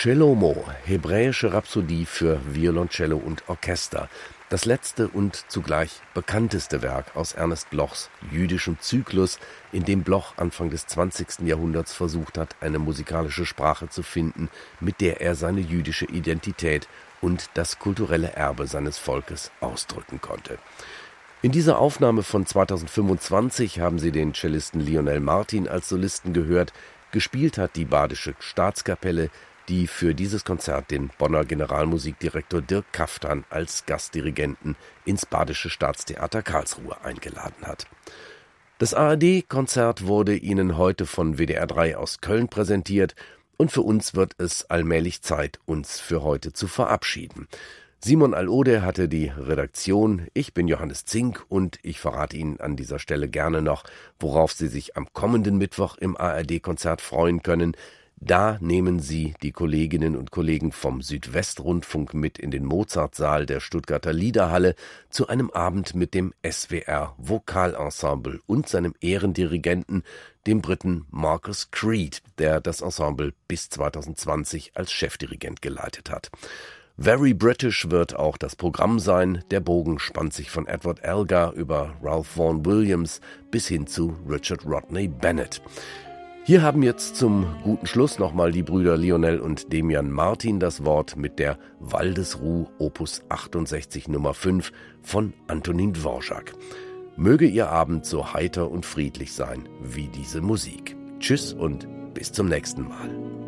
Shelomo, hebräische Rhapsodie für Violoncello und Orchester. Das letzte und zugleich bekannteste Werk aus Ernest Blochs jüdischem Zyklus, in dem Bloch Anfang des 20. Jahrhunderts versucht hat, eine musikalische Sprache zu finden, mit der er seine jüdische Identität und das kulturelle Erbe seines Volkes ausdrücken konnte. In dieser Aufnahme von 2025 haben Sie den Cellisten Lionel Martin als Solisten gehört. Gespielt hat die Badische Staatskapelle, die für dieses Konzert den Bonner Generalmusikdirektor Dirk Kaftan als Gastdirigenten ins Badische Staatstheater Karlsruhe eingeladen hat. Das ARD-Konzert wurde Ihnen heute von WDR 3 aus Köln präsentiert und für uns wird es allmählich Zeit, uns für heute zu verabschieden. Simon Alode hatte die Redaktion, ich bin Johannes Zink und ich verrate Ihnen an dieser Stelle gerne noch, worauf Sie sich am kommenden Mittwoch im ARD-Konzert freuen können. Da nehmen Sie die Kolleginnen und Kollegen vom Südwestrundfunk mit in den Mozartsaal der Stuttgarter Liederhalle zu einem Abend mit dem SWR Vokalensemble und seinem Ehrendirigenten, dem Briten Marcus Creed, der das Ensemble bis 2020 als Chefdirigent geleitet hat. Very British wird auch das Programm sein. Der Bogen spannt sich von Edward Elgar über Ralph Vaughan Williams bis hin zu Richard Rodney Bennett. Hier haben jetzt zum guten Schluss nochmal die Brüder Lionel und Demian Martin das Wort mit der Waldesruh Opus 68 Nummer 5 von Antonin Dvorak. Möge Ihr Abend so heiter und friedlich sein wie diese Musik. Tschüss und bis zum nächsten Mal.